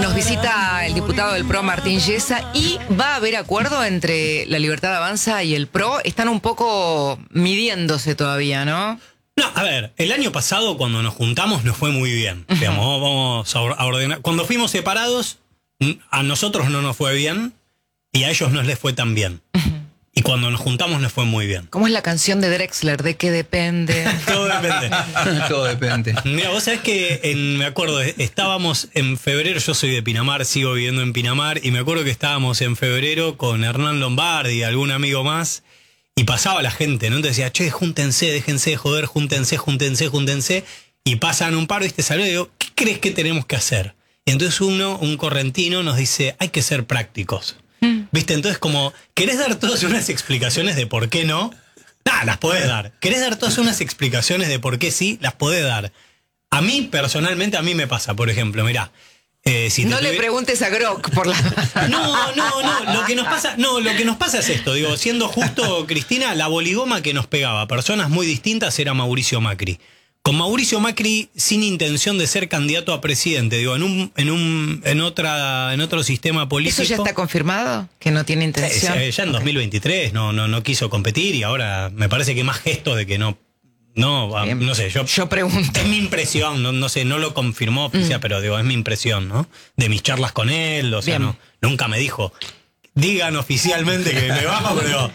Nos visita el diputado del PRO, Martín Yesa, y va a haber acuerdo entre la Libertad Avanza y el PRO. Están un poco midiéndose todavía, ¿no? No, a ver, el año pasado cuando nos juntamos nos fue muy bien. Digamos, vamos a ordenar. Cuando fuimos separados, a nosotros no nos fue bien y a ellos no les fue tan bien. Y cuando nos juntamos nos fue muy bien. ¿Cómo es la canción de Drexler? ¿De qué depende? Todo depende. Todo depende. Mira, vos sabés que me acuerdo, estábamos en febrero, yo soy de Pinamar, sigo viviendo en Pinamar, y me acuerdo que estábamos en febrero con Hernán Lombardi y algún amigo más, y pasaba la gente, ¿no? Entonces decía, che, júntense, déjense de joder, júntense, y pasan un par, ¿viste? Salud, y digo, ¿qué crees que tenemos que hacer? Y entonces un correntino nos dice, hay que ser prácticos. ¿Viste? Entonces, como, ¿querés dar todas unas explicaciones de por qué no? Las podés dar. ¿Querés dar todas unas explicaciones de por qué sí? Las podés dar. A mí, personalmente, a mí me pasa, por ejemplo, mirá. Si no le preguntes a Grok por la... No, lo que nos pasa es esto, digo, siendo justo, Cristina, la boligoma que nos pegaba a personas muy distintas era Mauricio Macri. Con Mauricio Macri sin intención de ser candidato a presidente, digo, en otro sistema político. ¿Eso ya está confirmado? ¿Que no tiene intención? Ya en 2023 no quiso competir y ahora me parece que más gesto de que no sé, yo pregunto. Es mi impresión, no sé, no lo confirmó oficial, pero digo, es mi impresión, ¿no? De mis charlas con él, o sea, nunca me dijo, digan oficialmente que me bajo, pero digo,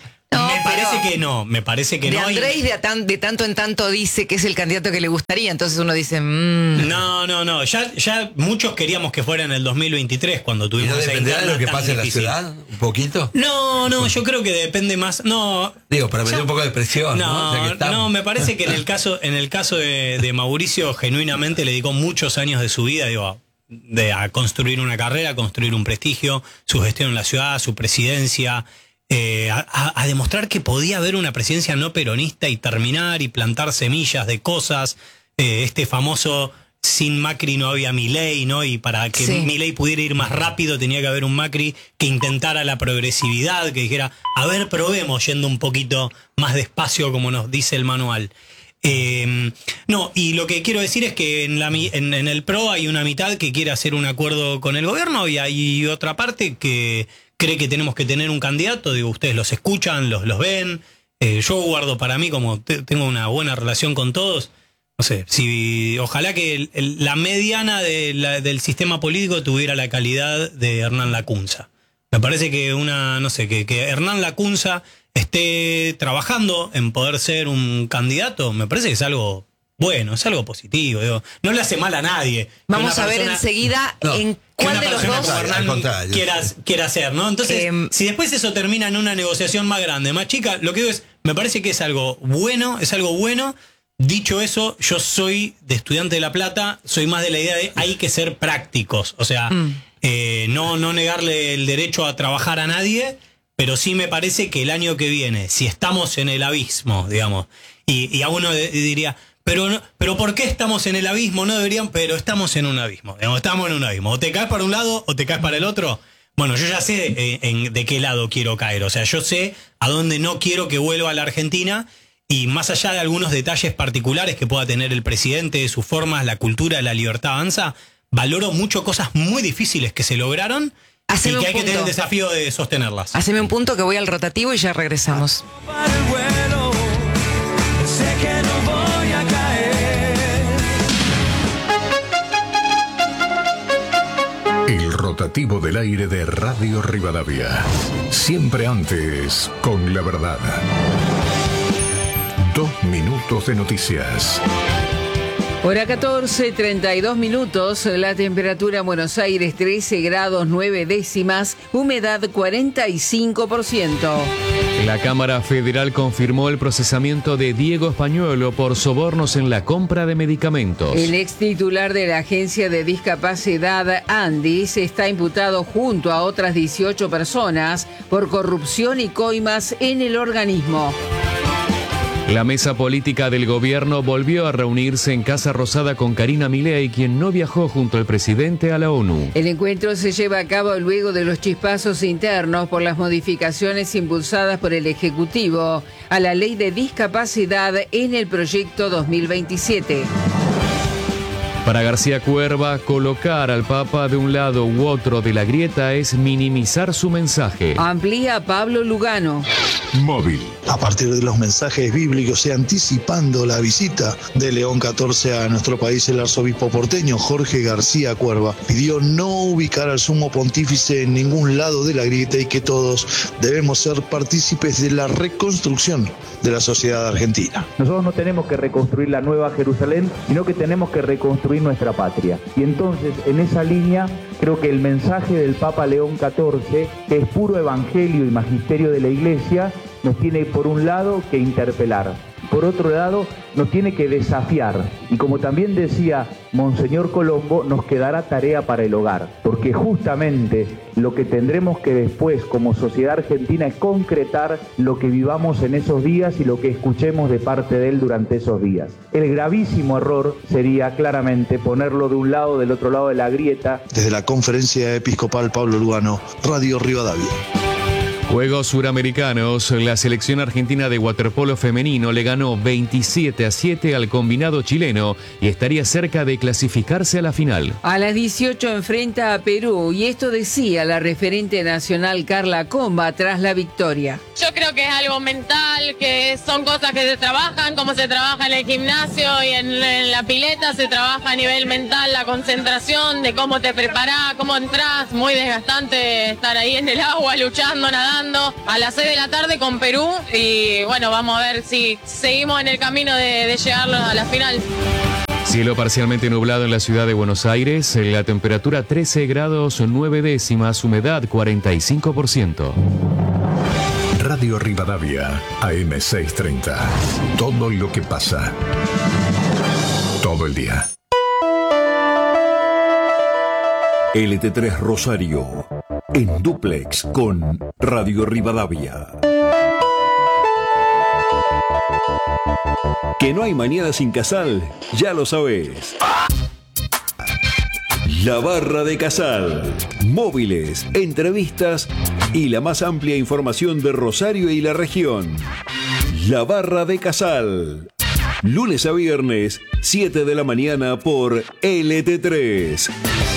me parece que no. Andrés de tanto en tanto dice que es el candidato que le gustaría, entonces uno dice... No, ya muchos queríamos que fuera en el 2023 cuando tuvimos esa interna. ¿De lo que pasa en la ciudad? ¿Un poquito? No, yo creo que depende más... Digo, para meter un poco de presión, ¿no? O sea no, me parece que en el caso de Mauricio, genuinamente le dedicó muchos años de su vida, digo, a construir una carrera, a construir un prestigio, su gestión en la ciudad, su presidencia... a demostrar que podía haber una presidencia no peronista y terminar y plantar semillas de cosas, este famoso sin Macri no había Milei, ¿no? Y para que Milei pudiera ir más rápido tenía que haber un Macri que intentara la progresividad, que dijera, a ver, probemos yendo un poquito más despacio como nos dice el manual. Y lo que quiero decir es que en el PRO hay una mitad que quiere hacer un acuerdo con el gobierno y hay otra parte que cree que tenemos que tener un candidato. Digo, ustedes los escuchan, los ven. Yo guardo para mí, como tengo una buena relación con todos, no sé, ojalá que la mediana del sistema político tuviera la calidad de Hernán Lacunza. Me parece que que Hernán Lacunza esté trabajando en poder ser un candidato, me parece que es algo bueno, es algo positivo, digo, no le hace mal a nadie. Vamos a ver enseguida en cuál de los dos quiera hacer, ¿no? Entonces, si después eso termina en una negociación más grande, más chica, lo que digo es, me parece que es algo bueno. Dicho eso, yo soy de Estudiante de La Plata, soy más de la idea de hay que ser prácticos, o sea, no negarle el derecho a trabajar a nadie, pero sí me parece que el año que viene, si estamos en el abismo, digamos, y a uno diría... Pero ¿por qué estamos en el abismo? No deberían, pero estamos en un abismo. Digamos, estamos en un abismo. O te caes para un lado o te caes para el otro. Bueno, yo ya sé de qué lado quiero caer. O sea, yo sé a dónde no quiero que vuelva a la Argentina. Y más allá de algunos detalles particulares que pueda tener el presidente, sus formas, la cultura, la Libertad Avanza, valoro mucho cosas muy difíciles que se lograron y que hay que tener el desafío de sostenerlas. Haceme un punto que voy al rotativo y ya regresamos. El rotativo del aire de Radio Rivadavia. Siempre antes con la verdad. 2 minutos de noticias. Hora 14, 32 minutos, la temperatura en Buenos Aires 13 grados 9 décimas, humedad 45%. La Cámara Federal confirmó el procesamiento de Diego Españuelo por sobornos en la compra de medicamentos. El ex titular de la Agencia de Discapacidad, Andis, está imputado junto a otras 18 personas por corrupción y coimas en el organismo. La mesa política del gobierno volvió a reunirse en Casa Rosada con Karina Milei, quien no viajó junto al presidente a la ONU. El encuentro se lleva a cabo luego de los chispazos internos por las modificaciones impulsadas por el Ejecutivo a la Ley de Discapacidad en el proyecto 2027. Para García Cuerva, colocar al Papa de un lado u otro de la grieta es minimizar su mensaje. Amplía Pablo Lugano. Móvil. A partir de los mensajes bíblicos y anticipando la visita de León XIV a nuestro país, el arzobispo porteño Jorge García Cuerva pidió no ubicar al sumo pontífice en ningún lado de la grieta y que todos debemos ser partícipes de la reconstrucción de la sociedad argentina. Nosotros no tenemos que reconstruir la Nueva Jerusalén, sino que tenemos que reconstruir nuestra patria. Y entonces, en esa línea, creo que el mensaje del Papa León XIV, que es puro evangelio y magisterio de la Iglesia, nos tiene por un lado que interpelar, por otro lado nos tiene que desafiar, y como también decía Monseñor Colombo, nos quedará tarea para el hogar, porque justamente lo que tendremos que después como sociedad argentina es concretar lo que vivamos en esos días y lo que escuchemos de parte de él durante esos días. El gravísimo error sería claramente ponerlo de un lado o del otro lado de la grieta. Desde la Conferencia Episcopal Pablo Lugano, Radio Rivadavia. Juegos Suramericanos, la selección argentina de waterpolo femenino le ganó 27-7 al combinado chileno y estaría cerca de clasificarse a la final. A las 18 enfrenta a Perú y esto decía la referente nacional Carla Comba tras la victoria. Yo creo que es algo mental, que son cosas que se trabajan, como se trabaja en el gimnasio y en la pileta, se trabaja a nivel mental, la concentración, de cómo te preparás, cómo entrás, muy desgastante estar ahí en el agua, luchando, nadando, a las 6 de la tarde con Perú y bueno, vamos a ver si seguimos en el camino de llegar a la final. Cielo parcialmente nublado en la ciudad de Buenos Aires, la temperatura 13 grados 9 décimas, humedad 45%. Radio Rivadavia, AM630. Todo lo que pasa. Todo el día. LT3 Rosario, en dúplex con Radio Rivadavia. Que no hay mañana sin Casal, ya lo sabes. La Barra de Casal. Móviles, entrevistas y la más amplia información de Rosario y la región. La Barra de Casal. Lunes a viernes, 7 de la mañana por LT3,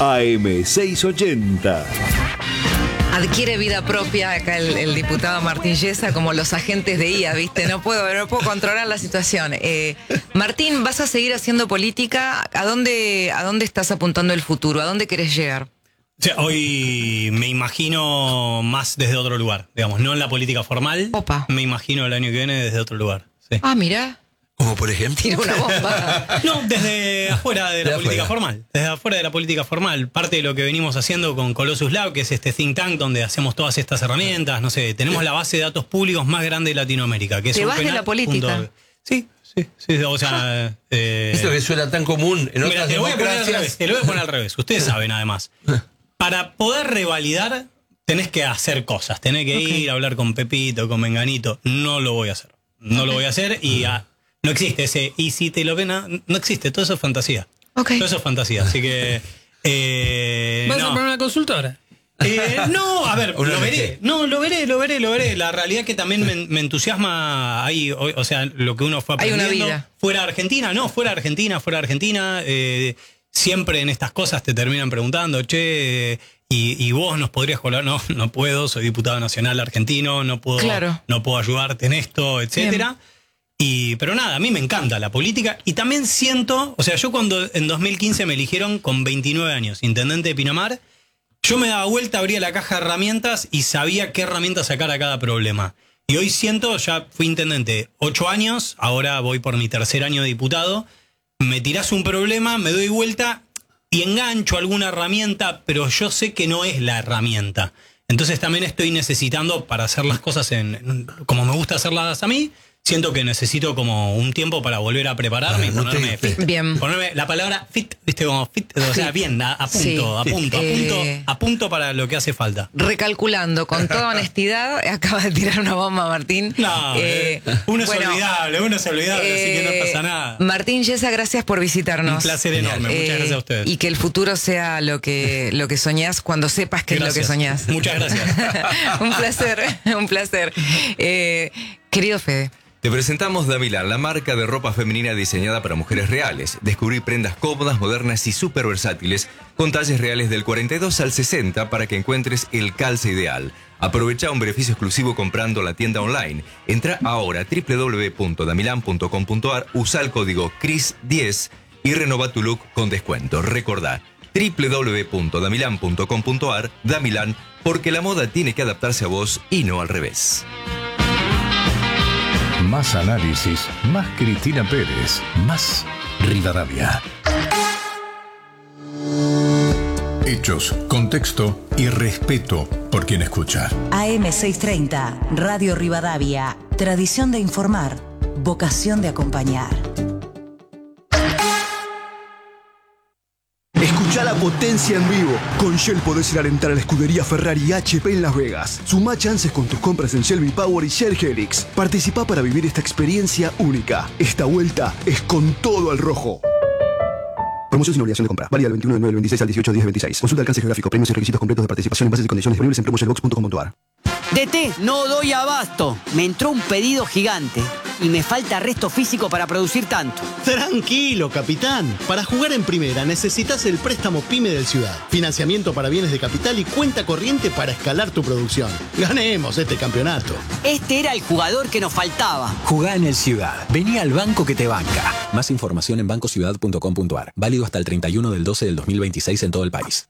AM680. Adquiere vida propia acá el diputado Martín Yesa, como los agentes de IA, ¿viste? No puedo controlar la situación. Martín, ¿vas a seguir haciendo política? ¿A dónde estás apuntando el futuro? ¿A dónde querés llegar? O sea, hoy me imagino más desde otro lugar, digamos, no en la política formal. Opa. Me imagino el año que viene desde otro lugar. Sí. Ah, mirá. Como por ejemplo. Tira una bomba. No, desde afuera de la política formal. Desde afuera de la política formal. Parte de lo que venimos haciendo con Colossus Lab, que es este think tank donde hacemos todas estas herramientas. No sé, tenemos la base de datos públicos más grande de Latinoamérica. Que es ¿te vas de la política? Sí. O sea. Esto que suena tan común en otras democracias. Te lo voy a poner al revés. Ustedes saben, además. Para poder revalidar, tenés que hacer cosas. Tenés que ir a hablar con Pepito, con Menganito. No lo voy a hacer. No lo voy a hacer y no existe ese, y si te lo ven, no existe, todo eso es fantasía. Todo eso es fantasía, así que... ¿Vas a poner una consultora? No, a ver, lo veré. No, lo veré. La realidad que también me entusiasma ahí, o sea, lo que uno fue aprendiendo. Hay una vida. Fuera de Argentina. Siempre en estas cosas te terminan preguntando, che, y vos nos podrías colar. No puedo, soy diputado nacional argentino, no puedo ayudarte en esto, etcétera. Pero nada, a mí me encanta la política y también siento, o sea, yo cuando en 2015 me eligieron con 29 años, intendente de Pinamar, yo me daba vuelta, abría la caja de herramientas y sabía qué herramientas sacar a cada problema. Y hoy siento, ya fui intendente 8 años, ahora voy por mi tercer año de diputado, me tirás un problema, me doy vuelta y engancho alguna herramienta, pero yo sé que no es la herramienta. Entonces también estoy necesitando, para hacer las cosas como me gusta hacerlas a mí, siento que necesito como un tiempo para volver a prepararme y ponerme fit. Bien. Ponerme la palabra fit, viste, como fit, o sea, bien, a punto para lo que hace falta. Recalculando, con toda honestidad, acaba de tirar una bomba, Martín. No, uno es olvidable, así que no pasa nada. Martín Yesa, gracias por visitarnos. Un placer enorme, muchas gracias a ustedes. Y que el futuro sea lo que soñás cuando sepas que gracias. Es lo que soñás. Muchas gracias. Un placer. Querido Fede. Te presentamos Damilan, la marca de ropa femenina diseñada para mujeres reales. Descubrí prendas cómodas, modernas y súper versátiles, con talles reales del 42 al 60 para que encuentres el calce ideal. Aprovecha un beneficio exclusivo comprando la tienda online. Entra ahora a www.damilan.com.ar, usa el código CRIS10 y renova tu look con descuento. Recordá, www.damilan.com.ar, Damilan, porque la moda tiene que adaptarse a vos y no al revés. Más análisis, más Cristina Pérez, más Rivadavia. Hechos, contexto y respeto por quien escucha. AM630, Radio Rivadavia. Tradición de informar, vocación de acompañar. Escuchá la potencia en vivo. Con Shell podés ir a alentar a la escudería Ferrari y HP en Las Vegas. Sumá chances con tus compras en Shell V-Power y Shell Helix. Participá para vivir esta experiencia única. Esta vuelta es con todo al rojo. Promoción sin obligación de compra. Válida del 21 de 9 del 26 al 18 de 10 del 26. Consulta alcance geográfico, premios y requisitos completos de participación en bases y condiciones disponibles en promoshellbox.com.ar. DT, no doy abasto. Me entró un pedido gigante y me falta resto físico para producir tanto. Tranquilo, capitán. Para jugar en primera necesitas el préstamo PYME del Ciudad. Financiamiento para bienes de capital y cuenta corriente para escalar tu producción. Ganemos este campeonato. Este era el jugador que nos faltaba. Jugá en el Ciudad. Vení al banco que te banca. Más información en bancociudad.com.ar. Válido hasta el 31 del 12 del 2026 en todo el país.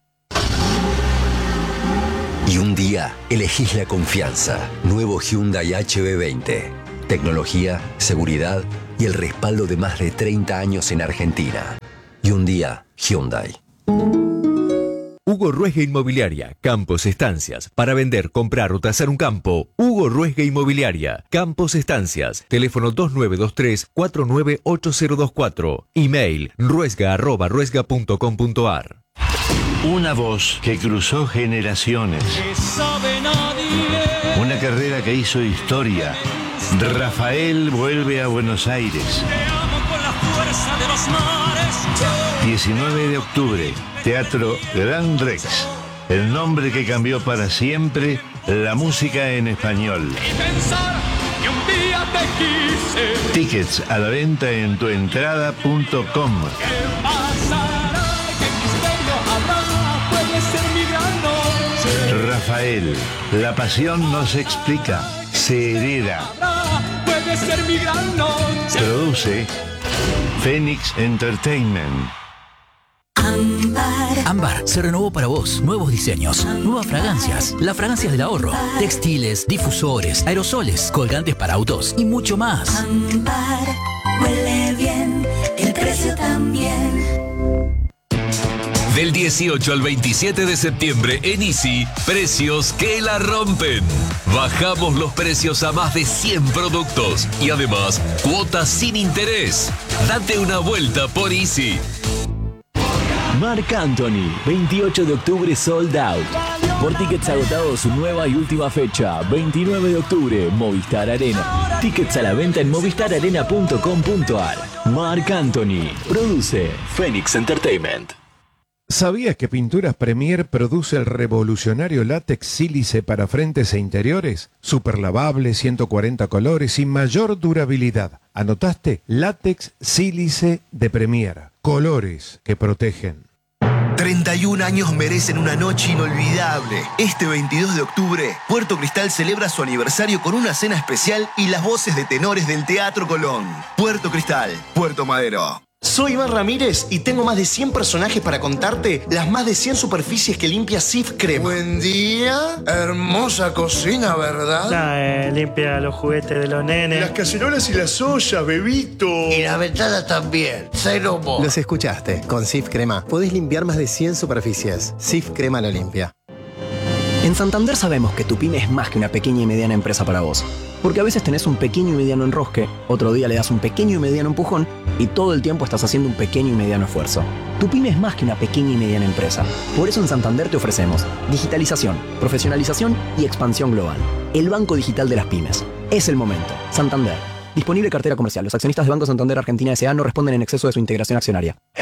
Y un día elegís la confianza. Nuevo Hyundai HB20. Tecnología, seguridad y el respaldo de más de 30 años en Argentina. Y un día, Hyundai. Hugo Ruesga Inmobiliaria, Campos Estancias. Para vender, comprar o tasar un campo, Hugo Ruesga Inmobiliaria, Campos Estancias. Teléfono 2923-498024. Email ruesga@ruesga.com.ar. Una voz que cruzó generaciones. Una carrera que hizo historia. Rafael vuelve a Buenos Aires. 19 de octubre, Teatro Gran Rex. El nombre que cambió para siempre la música en español. Tickets a la venta en tuentrada.com. Rafael, la pasión no se explica, se hereda. Produce Phoenix Entertainment. Ámbar se renovó para vos. Nuevos diseños, nuevas fragancias, las fragancias del ahorro, textiles, difusores, aerosoles, colgantes para autos y mucho más. Ámbar huele bien, el precio también. Del 18 al 27 de septiembre en Easy, precios que la rompen. Bajamos los precios a más de 100 productos y además cuotas sin interés. Date una vuelta por Easy. Marc Anthony, 28 de octubre sold out. Por tickets agotados, su nueva y última fecha, 29 de octubre, Movistar Arena. Tickets a la venta en movistararena.com.ar. Marc Anthony, produce Phoenix Entertainment. ¿Sabías que Pinturas Premier produce el revolucionario látex sílice para frentes e interiores? Super lavable, 140 colores y mayor durabilidad. ¿Anotaste? Látex sílice de Premier. Colores que protegen. 31 años merecen una noche inolvidable. Este 22 de octubre, Puerto Cristal celebra su aniversario con una cena especial y las voces de tenores del Teatro Colón. Puerto Cristal, Puerto Madero. Soy Iván Ramírez y tengo más de 100 personajes para contarte las más de 100 superficies que limpia Cif Crema. Buen día, hermosa cocina, ¿verdad? Limpia los juguetes de los nenes. Las cacerolas y las ollas, bebito. Y las ventanas también, cero mo. Los escuchaste, con Cif Crema podés limpiar más de 100 superficies. Cif Crema lo limpia. En Santander sabemos que tu pyme es más que una pequeña y mediana empresa para vos. Porque a veces tenés un pequeño y mediano enrosque, otro día le das un pequeño y mediano empujón y todo el tiempo estás haciendo un pequeño y mediano esfuerzo. Tu pyme es más que una pequeña y mediana empresa. Por eso en Santander te ofrecemos digitalización, profesionalización y expansión global. El banco digital de las pymes. Es el momento. Santander. Disponible cartera comercial. Los accionistas de Banco Santander Argentina S.A. no responden en exceso de su integración accionaria.